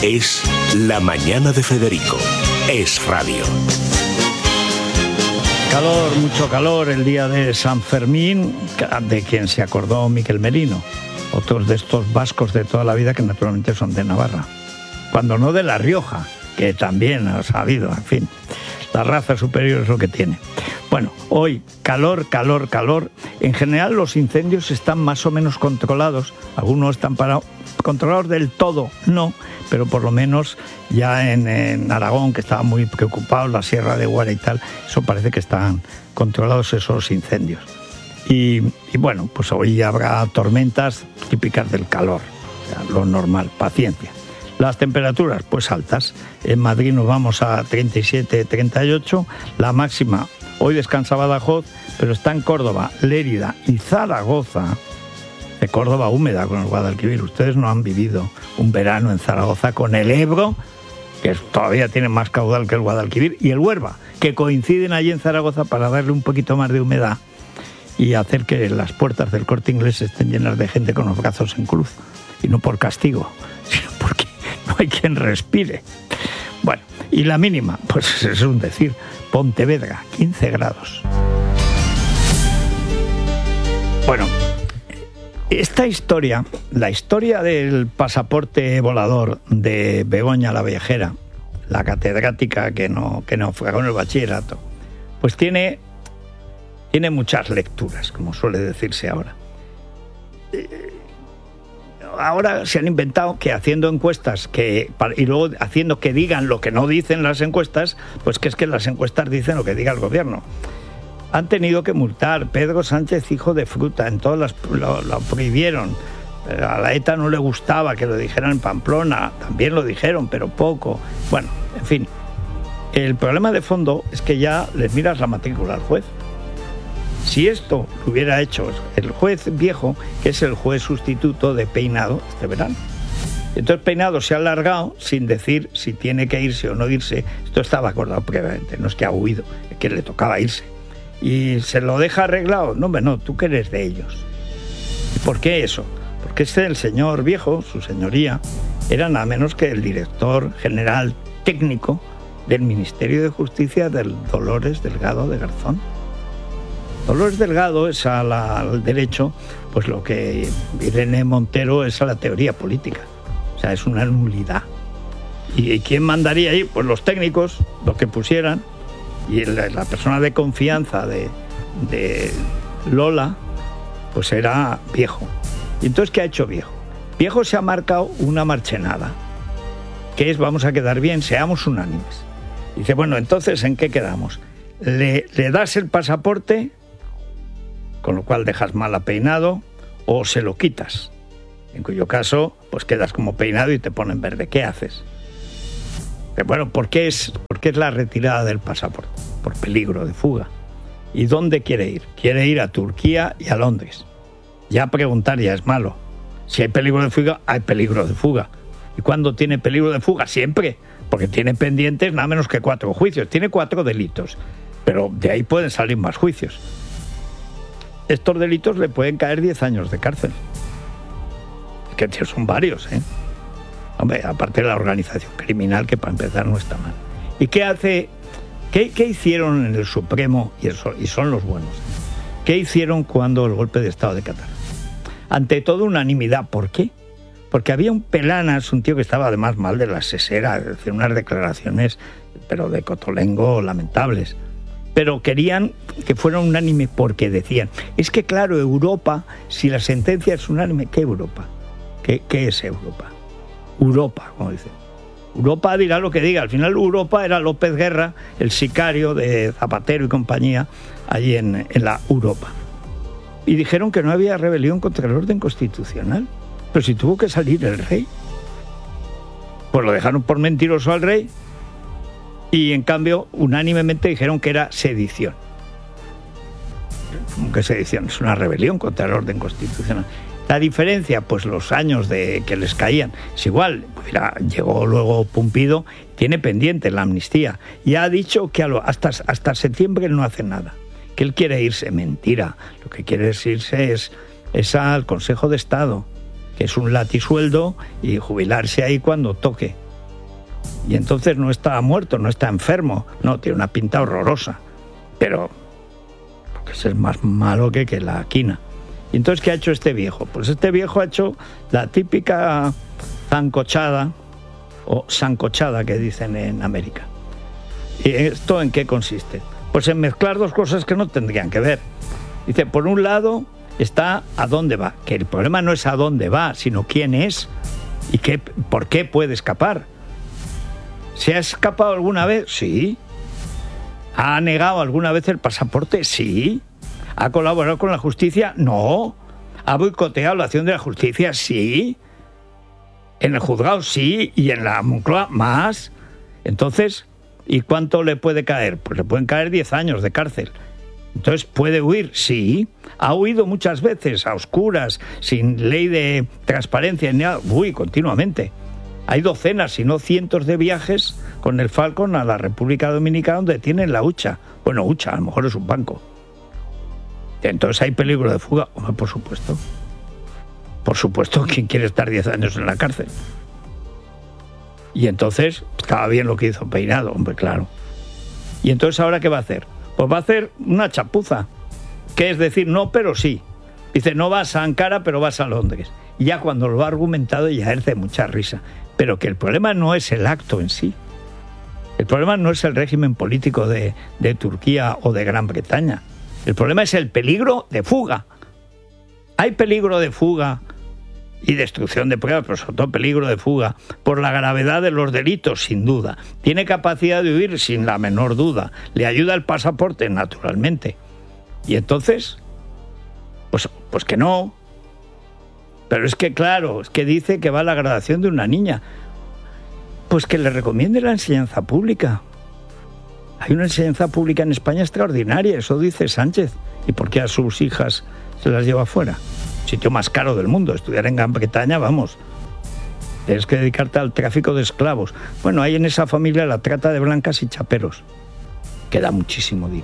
Es La Mañana de Federico. Es radio. Calor, mucho calor, el día de San Fermín, de quien se acordó Miquel Merino. Otros de estos vascos de toda la vida que naturalmente son de Navarra. Cuando no de La Rioja, que también ha sabido, en fin. La raza superior es lo que tiene. Bueno, hoy calor, calor, calor. En general los incendios están más o menos controlados. Algunos están controlados del todo, no, pero por lo menos ya en Aragón, que estaba muy preocupado, la Sierra de Guara y tal, eso parece que están controlados esos incendios. Y bueno, pues hoy habrá tormentas típicas del calor, o sea, lo normal, paciencia. Las temperaturas, pues altas. En Madrid nos vamos a 37, 38. La máxima, hoy descansa Badajoz, pero está en Córdoba, Lérida y Zaragoza. De Córdoba húmeda con el Guadalquivir. Ustedes no han vivido un verano en Zaragoza con el Ebro, que todavía tiene más caudal que el Guadalquivir, y el Huerva, que coinciden allí en Zaragoza para darle un poquito más de humedad y hacer que las puertas del Corte Inglés estén llenas de gente con los brazos en cruz. Y no por castigo, sino porque no hay quien respire. Bueno, y la mínima, pues es un decir, Pontevedra, 15 grados. Bueno, esta historia, la historia del pasaporte volador de Begoña la Viajera, la catedrática que naufragó en el bachillerato, pues tiene muchas lecturas, como suele decirse ahora. Ahora se han inventado que haciendo encuestas y luego haciendo que digan lo que no dicen las encuestas, pues que es que las encuestas dicen lo que diga el gobierno. Han tenido que multar. Pedro Sánchez, hijo de fruta, en todas lo prohibieron. A la ETA no le gustaba que lo dijeran en Pamplona, también lo dijeron, pero poco. Bueno, en fin. El problema de fondo es que ya les miras la matrícula al juez. Si esto lo hubiera hecho el juez viejo, que es el juez sustituto de Peinado este verano. Entonces Peinado se ha alargado sin decir si tiene que irse o no irse. Esto estaba acordado previamente, no es que ha huido, es que le tocaba irse. ¿Y se lo deja arreglado? No, hombre, no, tú que eres de ellos. ¿Y por qué eso? Porque el señor viejo, su señoría, era nada menos que el director general técnico del Ministerio de Justicia del Dolores Delgado de Garzón. Dolores Delgado es al derecho, pues lo que Irene Montero es a la teoría política. O sea, es una nulidad. ¿Y quién mandaría ahí? Pues los técnicos, los que pusieran. Y la persona de confianza de Lola, pues era viejo. ¿Y entonces qué ha hecho viejo? Viejo se ha marcado una marchenada, que es vamos a quedar bien, seamos unánimes. Dice, bueno, entonces, ¿en qué quedamos? ¿Le das el pasaporte, con lo cual dejas mal a Peinado, o se lo quitas? En cuyo caso, pues quedas como Peinado y te ponen verde. ¿Qué haces? Bueno, ¿por qué es la retirada del pasaporte? Por peligro de fuga. ¿Y dónde quiere ir? Quiere ir a Turquía y a Londres. Ya preguntar ya es malo. Si hay peligro de fuga, hay peligro de fuga. ¿Y cuándo tiene peligro de fuga? Siempre. Porque tiene pendientes nada menos que 4 juicios. Tiene 4 delitos. Pero de ahí pueden salir más juicios. Estos delitos le pueden caer 10 años de cárcel. Es que son varios, ¿eh? Hombre, aparte de la organización criminal, que para empezar no está mal. ¿Y qué hace? ¿Qué hicieron en el Supremo? Y son los buenos. ¿Qué hicieron cuando el golpe de Estado de Qatar? Ante todo, unanimidad. ¿Por qué? Porque había un Pelanas, un tío que estaba además mal de la sesera, es decir, unas declaraciones, pero de cotolengo lamentables. Pero querían que fuera unánime porque decían, es que claro, Europa, si la sentencia es unánime, ¿qué Europa? ¿Qué es Europa? Europa, como dicen. Europa dirá lo que diga. Al final Europa era López Guerra, el sicario de Zapatero y compañía, allí en la Europa. Y dijeron que no había rebelión contra el orden constitucional. Pero si tuvo que salir el rey. Pues lo dejaron por mentiroso al rey. Y en cambio, unánimemente dijeron que era sedición. ¿Cómo que sedición? Es una rebelión contra el orden constitucional. La diferencia, pues los años de que les caían, es igual. Mira, llegó luego Pumpido, tiene pendiente la amnistía. Y ha dicho que hasta septiembre no hace nada. Que él quiere irse. Mentira. Lo que quiere irse es al Consejo de Estado, que es un latisueldo, y jubilarse ahí cuando toque. Y entonces no está muerto, no está enfermo. No, tiene una pinta horrorosa. Pero porque es más malo que la quina. Y entonces, ¿qué ha hecho este viejo? Pues este viejo ha hecho la típica zancochada o sancochada que dicen en América. ¿Y esto en qué consiste? Pues en mezclar dos cosas que no tendrían que ver. Dice, por un lado está a dónde va, que el problema no es a dónde va, sino quién es y por qué puede escapar. ¿Se ha escapado alguna vez? Sí. ¿Ha negado alguna vez el pasaporte? Sí. ¿Ha colaborado con la justicia? No. ¿Ha boicoteado la acción de la justicia? Sí. ¿En el juzgado? Sí. ¿Y en la Moncloa? Más. Entonces, ¿y cuánto le puede caer? Pues le pueden caer 10 años de cárcel. Entonces, ¿puede huir? Sí. ¿Ha huido muchas veces a oscuras, sin ley de transparencia ni nada? Uy, continuamente. Hay docenas, si no cientos de viajes con el Falcon a la República Dominicana donde tienen la hucha. Bueno, hucha, a lo mejor es un banco. Entonces, ¿hay peligro de fuga? Hombre, por supuesto. Por supuesto, ¿quién quiere estar 10 años en la cárcel? Y entonces, estaba bien lo que hizo Peinado, hombre, claro. ¿Y entonces ahora qué va a hacer? Pues va a hacer una chapuza, que es decir, no, pero sí. Dice, no vas a Ankara, pero vas a Londres. Y ya cuando lo ha argumentado ya es de mucha risa. Pero que el problema no es el acto en sí. El problema no es el régimen político de Turquía o de Gran Bretaña. El problema es el peligro de fuga. Hay peligro de fuga y destrucción de pruebas, pero sobre todo peligro de fuga por la gravedad de los delitos, sin duda. Tiene capacidad de huir, sin la menor duda. Le ayuda el pasaporte, naturalmente. Y entonces, pues que no. Pero es que, claro, es que dice que va a la graduación de una niña. Pues que le recomiende la enseñanza pública. Hay una enseñanza pública en España extraordinaria, eso dice Sánchez. ¿Y por qué a sus hijas se las lleva fuera? Sitio más caro del mundo, estudiar en Gran Bretaña, vamos. Tienes que dedicarte al tráfico de esclavos. Bueno, hay en esa familia la trata de blancas y chaperos, que da muchísimo dinero.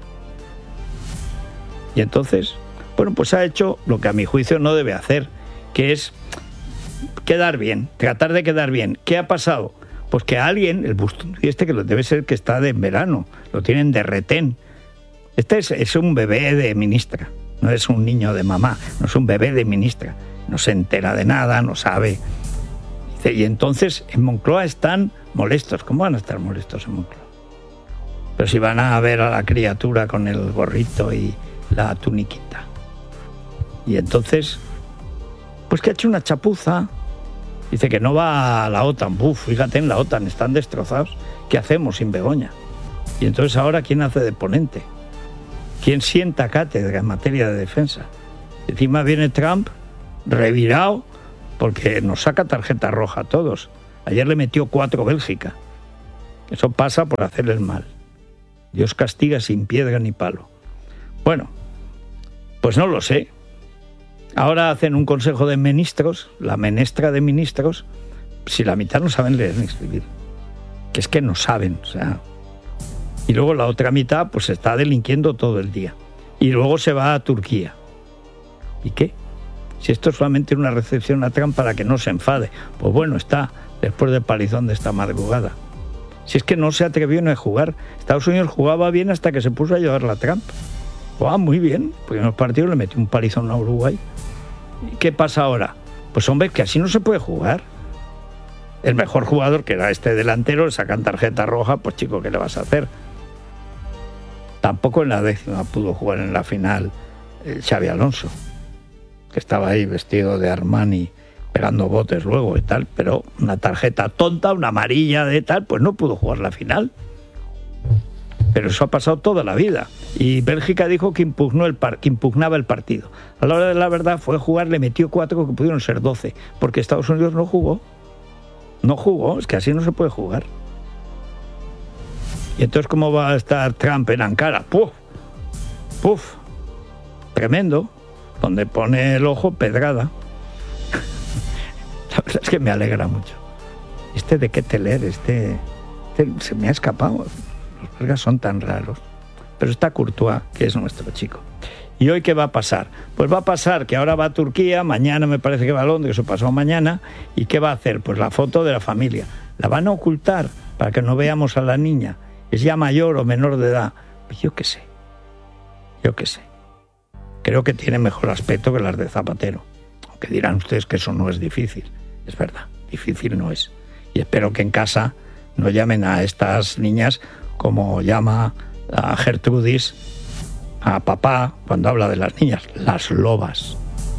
Y entonces, bueno, pues ha hecho lo que a mi juicio no debe hacer, que es quedar bien, tratar de quedar bien. ¿Qué ha pasado? Pues que alguien, el Bustundi que lo debe ser que está de verano, lo tienen de retén. Este es un bebé de ministra, no es un niño de mamá, no es un bebé de ministra. No se entera de nada, no sabe. Dice, y entonces en Moncloa están molestos. ¿Cómo van a estar molestos en Moncloa? Pero si van a ver a la criatura con el gorrito y la tuniquita. Y entonces, pues que ha hecho una chapuza. Dice que no va a la OTAN. Fíjate, en la OTAN están destrozados. ¿Qué hacemos sin Begoña? Y entonces ahora, ¿quién hace de ponente? ¿Quién sienta cátedra en materia de defensa? Encima viene Trump revirado porque nos saca tarjeta roja a todos. Ayer le metió 4 Bélgica. Eso pasa por hacerle el mal. Dios castiga sin piedra ni palo. Bueno, pues no lo sé. Ahora hacen un consejo de ministros, la menestra de ministros, si la mitad no saben leer ni escribir. Que es que no saben, o sea. Y luego la otra mitad pues está delinquiendo todo el día. Y luego se va a Turquía. ¿Y qué? Si esto es solamente una recepción a Trump para que no se enfade. Pues bueno, está después del palizón de esta madrugada. Si es que no se atrevió ni a jugar. Estados Unidos jugaba bien hasta que se puso a llevarla a Trump. Jugaba muy bien, porque en los partidos le metió un palizón a Uruguay. ¿Y qué pasa ahora? Pues hombre, que así no se puede jugar. El mejor jugador, que era este delantero, le sacan tarjeta roja, pues chico, ¿qué le vas a hacer? Tampoco en la 10ª pudo jugar en la final Xabi Alonso, que estaba ahí vestido de Armani, pegando botes luego y tal, pero una tarjeta tonta, una amarilla de tal, pues no pudo jugar la final. Pero eso ha pasado toda la vida. Y Bélgica dijo que impugnaba el partido. A la hora de la verdad fue a jugar, le metió 4 que pudieron ser 12, porque Estados Unidos no jugó. No jugó, es que así no se puede jugar. Y entonces, ¿cómo va a estar Trump en Ankara? ¡Puf! ¡Puf! Tremendo. Donde pone el ojo, pedrada. La verdad es que me alegra mucho. ¿De qué te leer? Se me ha escapado. Los belgas son tan raros. Pero está Courtois, que es nuestro chico. ¿Y hoy qué va a pasar? Pues va a pasar que ahora va a Turquía, mañana me parece que va a Londres, o pasado mañana. ¿Y qué va a hacer? Pues la foto de la familia. ¿La van a ocultar para que no veamos a la niña? ¿Es ya mayor o menor de edad? Pues yo qué sé. Creo que tiene mejor aspecto que las de Zapatero. Aunque dirán ustedes que eso no es difícil. Es verdad, difícil no es. Y espero que en casa no llamen a estas niñas como llama a Gertrudis, a papá, cuando habla de las niñas, las lobas.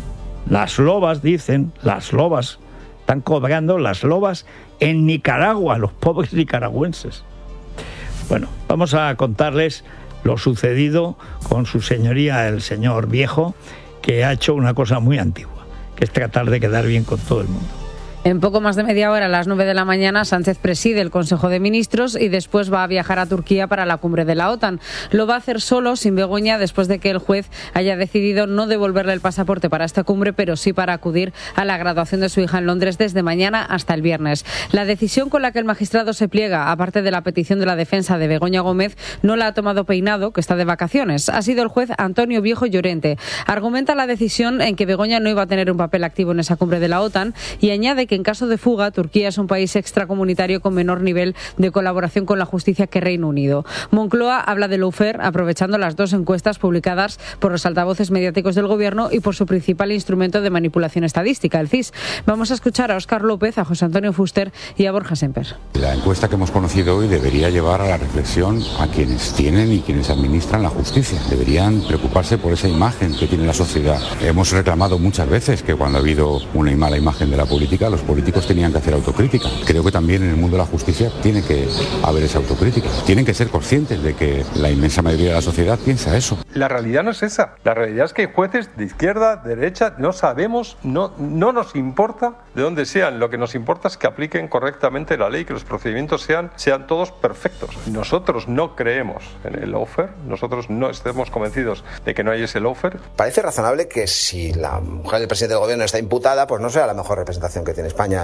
Las lobas, dicen, las lobas. Están cobrando las lobas en Nicaragua, los pobres nicaragüenses. Bueno, vamos a contarles lo sucedido con su señoría, el señor Viejo, que ha hecho una cosa muy antigua, que es tratar de quedar bien con todo el mundo. En poco más de media hora, a las 9 de la mañana, Sánchez preside el Consejo de Ministros y después va a viajar a Turquía para la cumbre de la OTAN. Lo va a hacer solo, sin Begoña, después de que el juez haya decidido no devolverle el pasaporte para esta cumbre, pero sí para acudir a la graduación de su hija en Londres desde mañana hasta el viernes. La decisión con la que el magistrado se pliega, aparte de la petición de la defensa de Begoña Gómez, no la ha tomado Peinado, que está de vacaciones. Ha sido el juez Antonio Viejo Llorente. Argumenta la decisión en que Begoña no iba a tener un papel activo en esa cumbre de la OTAN y añade que en caso de fuga, Turquía es un país extracomunitario con menor nivel de colaboración con la justicia que Reino Unido. Moncloa habla de lawfare aprovechando las dos encuestas publicadas por los altavoces mediáticos del gobierno y por su principal instrumento de manipulación estadística, el CIS. Vamos a escuchar a Óscar López, a José Antonio Fuster y a Borja Semper. La encuesta que hemos conocido hoy debería llevar a la reflexión a quienes tienen y quienes administran la justicia. Deberían preocuparse por esa imagen que tiene la sociedad. Hemos reclamado muchas veces que cuando ha habido una mala imagen de la política, los políticos tenían que hacer autocrítica. Creo que también en el mundo de la justicia tiene que haber esa autocrítica. Tienen que ser conscientes de que la inmensa mayoría de la sociedad piensa eso. La realidad no es esa. La realidad es que hay jueces de izquierda, de derecha, no sabemos, no nos importa de dónde sean. Lo que nos importa es que apliquen correctamente la ley, que los procedimientos sean todos perfectos. Nosotros no creemos en el lawfare, nosotros no estamos convencidos de que no hay ese lawfare. Parece razonable que si la mujer del presidente del gobierno está imputada, pues no sea la mejor representación que tiene España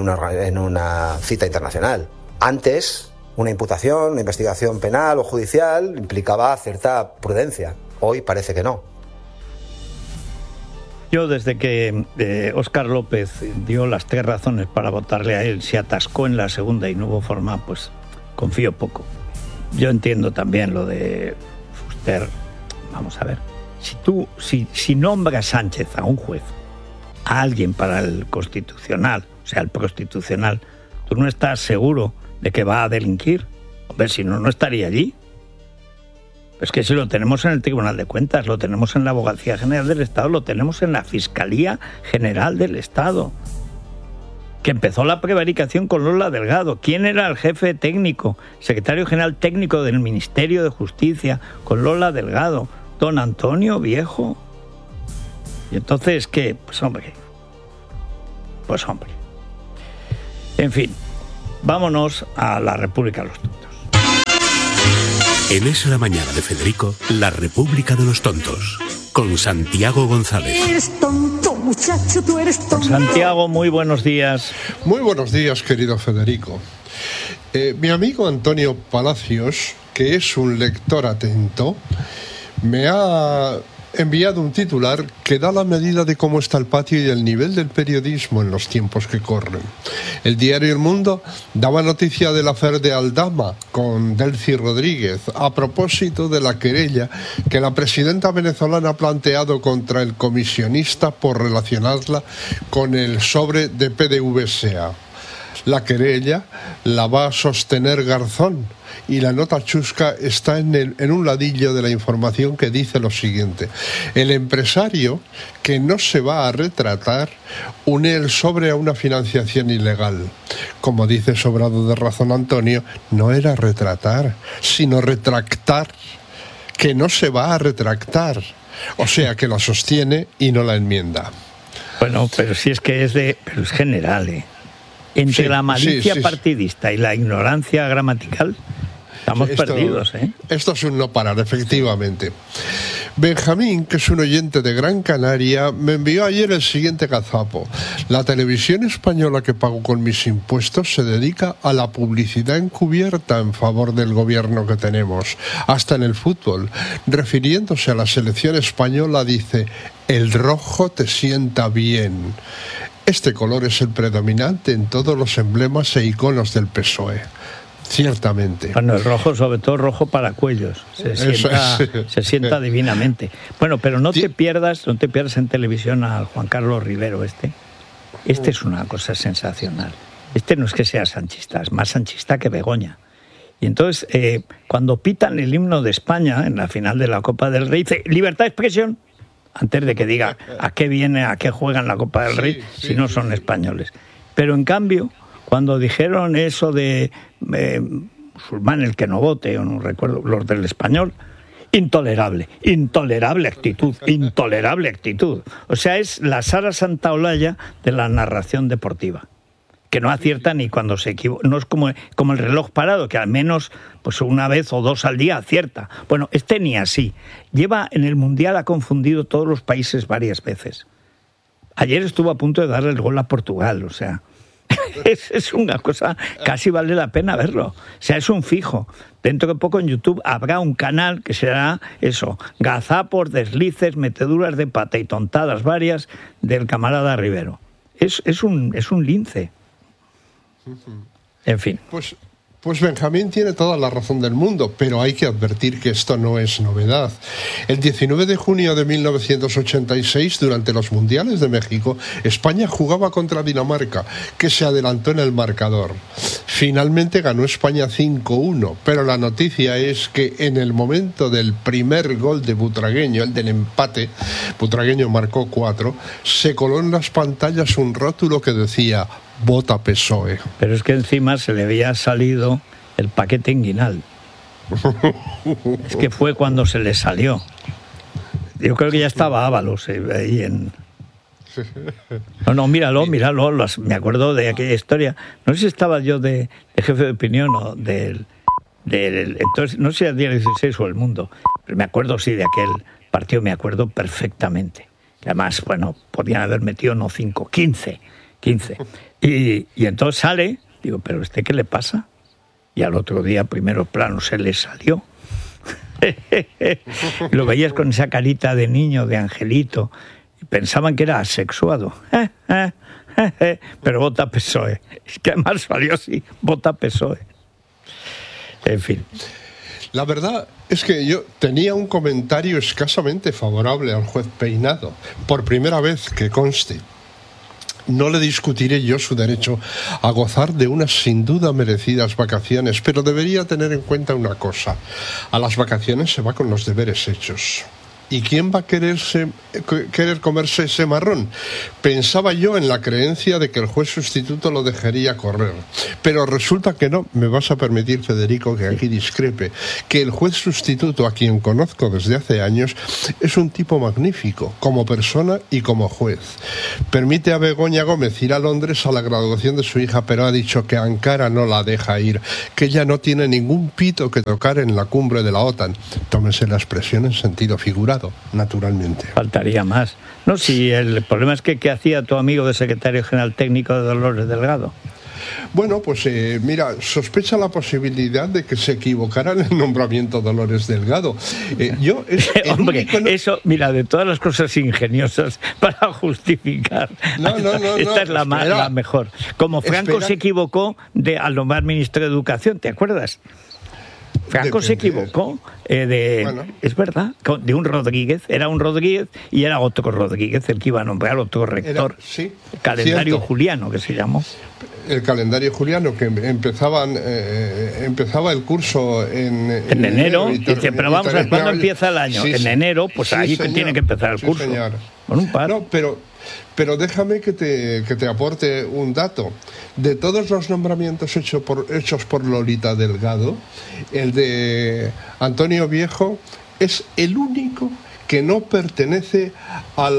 en una cita internacional. Antes, una imputación, una investigación penal o judicial implicaba cierta prudencia. Hoy parece que no. Yo, desde que Óscar López dio las 3 razones para votarle a él, se atascó en la segunda y no hubo forma, pues confío poco. Yo entiendo también lo de Fuster. Vamos a ver. Si nombra Sánchez a un juez, a alguien para el constitucional, o sea, el prostitucional, ¿tú no estás seguro de que va a delinquir? Hombre, si no, no estaría allí. Es que si lo tenemos en el Tribunal de Cuentas, lo tenemos en la Abogacía General del Estado, lo tenemos en la Fiscalía General del Estado, que empezó la prevaricación con Lola Delgado. ¿Quién era el jefe técnico, secretario general técnico del Ministerio de Justicia con Lola Delgado? Don Antonio Viejo. Y entonces, ¿qué? Pues hombre. En fin, vámonos a la República de los Tontos. En Es la Mañana de Federico, la República de los Tontos, con Santiago González. Eres tonto, muchacho, tú eres tonto. Santiago, muy buenos días. Muy buenos días, querido Federico. Mi amigo Antonio Palacios, que es un lector atento, me ha enviado un titular que da la medida de cómo está el patio y el nivel del periodismo en los tiempos que corren. El diario El Mundo daba noticia del affair de Aldama con Delcy Rodríguez a propósito de la querella que la presidenta venezolana ha planteado contra el comisionista por relacionarla con el sobre de PDVSA. La querella la va a sostener Garzón y la nota chusca está en un ladillo de la información que dice lo siguiente: el empresario que no se va a retratar une el sobre a una financiación ilegal. Como dice sobrado de razón Antonio, no era retratar, sino retractar, que no se va a retractar, o sea que la sostiene y no la enmienda. Bueno, pero si es que pero es general, ¿eh? Entre la malicia partidista y la ignorancia gramatical, estamos perdidos, ¿eh? Esto es un no parar, efectivamente. Benjamín, que es un oyente de Gran Canaria, me envió ayer el siguiente gazapo. La televisión española que pago con mis impuestos se dedica a la publicidad encubierta en favor del gobierno que tenemos, hasta en el fútbol. Refiriéndose a la selección española, dice: el rojo te sienta bien. Este color es el predominante en todos los emblemas e iconos del PSOE. Ciertamente. Bueno, el rojo, sobre todo rojo para cuellos, se sienta divinamente. Bueno, pero no te pierdas en televisión al Juan Carlos Rivero este es una cosa sensacional. Este no es que sea sanchista, es más sanchista que Begoña. Y entonces, cuando pitan el himno de España en la final de la Copa del Rey, dice libertad de expresión, antes de que diga a qué juegan la Copa del Rey si no son españoles. Pero en cambio, cuando dijeron eso de musulmán el que no vote, o no recuerdo, los del Español, intolerable actitud. O sea, es la Sara Santaolalla de la narración deportiva, que no acierta ni cuando se equivoca. No es como el reloj parado, que al menos pues una vez o dos al día acierta. Bueno, este ni así. En el Mundial ha confundido todos los países varias veces. Ayer estuvo a punto de darle el gol a Portugal, o sea... Es una cosa, casi vale la pena verlo. O sea, es un fijo. Dentro de poco en YouTube habrá un canal que será eso, gazapos, deslices, meteduras de pata y tontadas varias del camarada Rivero. Es un lince. En fin. Pues Benjamín tiene toda la razón del mundo, pero hay que advertir que esto no es novedad. El 19 de junio de 1986, durante los Mundiales de México, España jugaba contra Dinamarca, que se adelantó en el marcador. Finalmente ganó España 5-1, pero la noticia es que en el momento del primer gol de Butragueño, el del empate, Butragueño marcó 4, se coló en las pantallas un rótulo que decía vota PSOE. Pero es que encima se le había salido el paquete inguinal. Es que fue cuando se le salió. Yo creo que ya estaba Ábalos ahí en... No, míralo. Me acuerdo de aquella historia. No sé si estaba yo de jefe de opinión o entonces, no sé si era el día 16 o El Mundo, pero me acuerdo sí de aquel partido, me acuerdo perfectamente. Que además, bueno, podían haber metido no 5, 15. Y entonces sale, digo, ¿pero qué le pasa? Y al otro día, primero plano, se le salió. Lo veías con esa carita de niño, de angelito, y pensaban que era asexuado. Pero vota PSOE. Es que además salió así, vota PSOE. En fin. La verdad es que yo tenía un comentario escasamente favorable al juez Peinado, por primera vez que conste. No le discutiré yo su derecho a gozar de unas sin duda merecidas vacaciones, pero debería tener en cuenta una cosa. A las vacaciones se va con los deberes hechos. ¿Y quién va a querer comerse ese marrón? Pensaba yo en la creencia de que el juez sustituto lo dejaría correr. Pero resulta que no. Me vas a permitir, Federico, que aquí discrepe. Que el juez sustituto, a quien conozco desde hace años, es un tipo magnífico, como persona y como juez. Permite a Begoña Gómez ir a Londres a la graduación de su hija, pero ha dicho que Ankara no la deja ir, que ella no tiene ningún pito que tocar en la cumbre de la OTAN. Tómese la expresión en sentido figurado. Naturalmente. Faltaría más. No, si el problema es que ¿qué hacía tu amigo de secretario general técnico de Dolores Delgado? Bueno, pues mira, sospecha la posibilidad de que se equivocara en el nombramiento de Dolores Delgado. Hombre, eso, mira, de todas las cosas ingeniosas para justificar. Esta es la mejor. Como Franco se equivocó al nombrar ministro de Educación, ¿te acuerdas? Franco se equivocó, es verdad, de un Rodríguez, era un Rodríguez y era otro Rodríguez el que iba a nombrar otro rector. Sí, el calendario cierto. Juliano, que se llamó. El calendario juliano, que empezaba el curso en enero, y dice, pero vamos a ver, ¿cuándo empieza el año? Sí, en enero, pues ahí señor, tiene que empezar el curso. Señor. Con un par. No, pero déjame que te aporte un dato. De todos los nombramientos hechos por Lolita Delgado, el de Antonio Viejo es el único que no pertenece a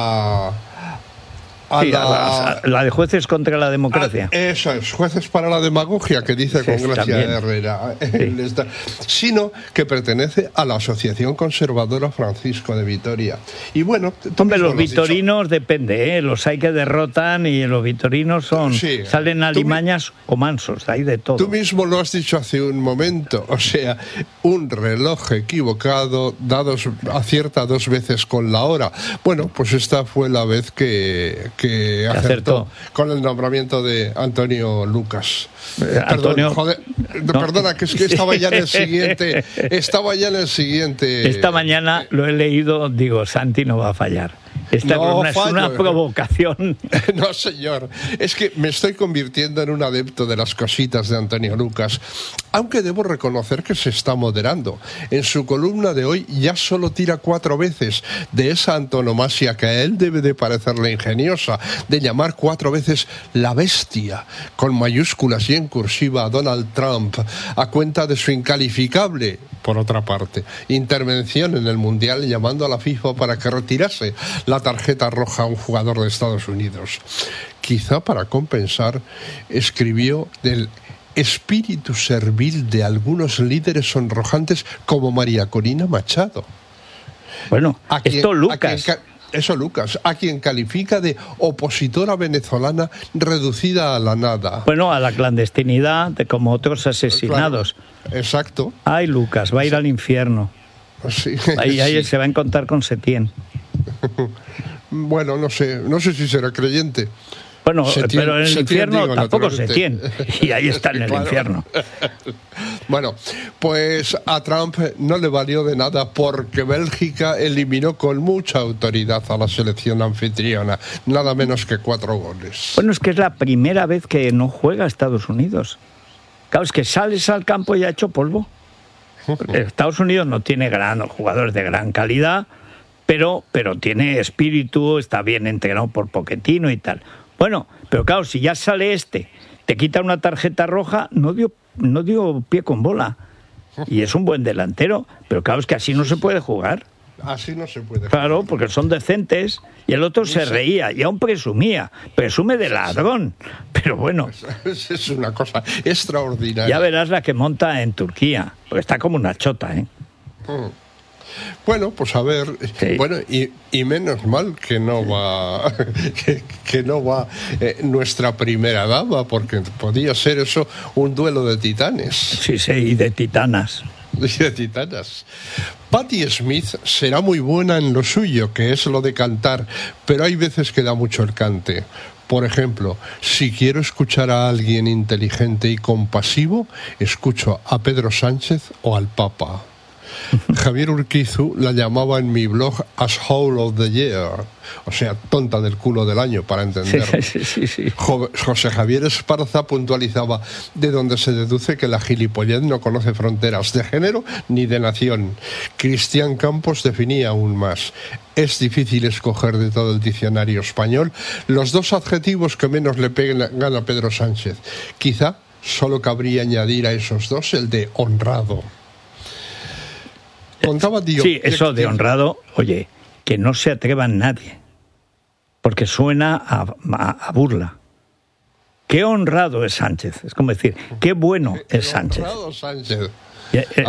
la de jueces contra la democracia. Eso es, jueces para la demagogia, que dice con Gracia Herrera, sino que pertenece a la Asociación Conservadora Francisco de Vitoria. Y bueno, hombre, los vitorinos depende, los hay que derrotan y los vitorinos salen alimañas o mansos, hay de todo. Tú mismo lo has dicho hace un momento, o sea, un reloj equivocado acierta 2 veces con la hora. Bueno, pues esta fue la vez que que acertó con el nombramiento de Antonio Lucas. Antonio, perdona, que es que estaba ya en el siguiente. Esta mañana lo he leído, digo, Santi no va a fallar. Esta columna es una provocación. No, señor. Es que me estoy convirtiendo en un adepto de las cositas de Antonio Lucas, aunque debo reconocer que se está moderando. En su columna de hoy ya solo tira 4 veces de esa antonomasia que a él debe de parecerle ingeniosa, de llamar 4 veces la bestia, con mayúsculas y en cursiva, a Donald Trump, a cuenta de su incalificable, por otra parte, intervención en el Mundial, llamando a la FIFA para que retirase la tarjeta roja a un jugador de Estados Unidos. Quizá para compensar, escribió del espíritu servil de algunos líderes sonrojantes como María Corina Machado. Bueno, Lucas, a quien califica de opositora venezolana reducida a la nada. Bueno, a la clandestinidad, como otros asesinados. Claro, exacto. Ay, Lucas, va a ir al infierno. Sí, ahí se va a encontrar con Setién. Bueno, no sé si será creyente. Bueno, pero en el infierno tampoco Setién. Y ahí está en el infierno. Bueno, pues a Trump no le valió de nada porque Bélgica eliminó con mucha autoridad a la selección anfitriona, nada menos que 4 goles. Bueno, es que es la primera vez que no juega Estados Unidos. Claro, es que sales al campo y ha hecho polvo. Estados Unidos no tiene jugadores de gran calidad, pero tiene espíritu, está bien entrenado por Pochettino y tal. Bueno, pero claro, si ya sale te quita una tarjeta roja, no dio pie con bola. Y es un buen delantero, pero claro, es que así no se puede jugar. Así no se puede. Claro, porque son decentes. Y el otro se reía y aún presumía. Presume de ladrón. Pero bueno. Es una cosa extraordinaria. Ya verás la que monta en Turquía. Porque está como una chota, ¿eh? Bueno, pues a ver. Sí. Bueno, y menos mal que no va que no va nuestra primera dama, porque podía ser eso un duelo de titanes. Sí, y de titanas. Patti Smith será muy buena en lo suyo, que es lo de cantar, pero hay veces que da mucho el cante. Por ejemplo, si quiero escuchar a alguien inteligente y compasivo, escucho a Pedro Sánchez o al Papa. Javier Urquizu la llamaba en mi blog Asshole of the Year, o sea, tonta del culo del año, para entenderlo. Sí. José Javier Esparza puntualizaba, de donde se deduce que la gilipollez no conoce fronteras de género ni de nación. Cristian Campos definía aún más: es difícil escoger de todo el diccionario español los 2 adjetivos que menos le pegan a Pedro Sánchez. Quizá solo cabría añadir a esos 2 el de honrado. Sí, eso de honrado, oye, que no se atreva nadie, porque suena a burla. Qué honrado es Sánchez, es como decir, qué bueno es Sánchez. Honrado Sánchez.